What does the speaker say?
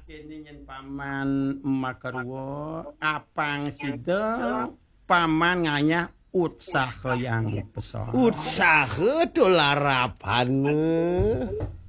kene yen paman makarwa apang sida paman nganyah usaha yang besar. Usaha dolarapan.